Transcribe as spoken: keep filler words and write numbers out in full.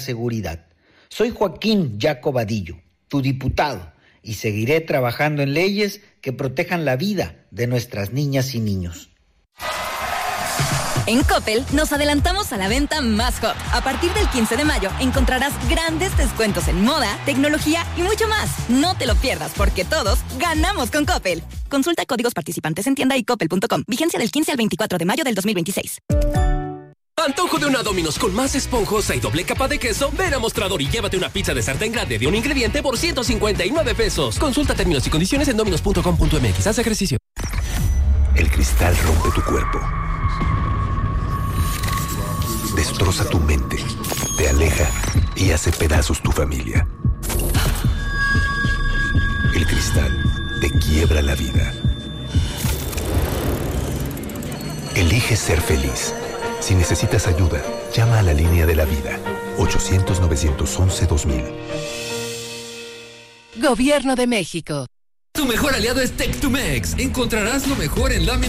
seguridad. Soy Joaquín Jaco Vadillo, tu diputado, y seguiré trabajando en leyes que protejan la vida de nuestras niñas y niños. En Coppel nos adelantamos a la venta más hot. A partir del quince de mayo encontrarás grandes descuentos en moda, tecnología y mucho más. No te lo pierdas porque todos ganamos con Coppel. Consulta códigos participantes en tienda y coppel punto com. Vigencia del quince al veinticuatro de mayo del dos mil veintiséis. Antojo de una Domino's con más esponjosa y doble capa de queso. Ven a Mostrador y llévate una pizza de sartén grande de un ingrediente por ciento cincuenta y nueve pesos. Consulta términos y condiciones en dominos punto com punto m x. Haz ejercicio. El cristal rompe tu cuerpo. Destroza tu mente. Te aleja y hace pedazos tu familia. El cristal te quiebra la vida. Elige ser feliz. Si necesitas ayuda, llama a la línea de la vida. ochocientos, novecientos once, dos mil. Gobierno de México. Tu mejor aliado es Tectumex. Encontrarás lo mejor en láminas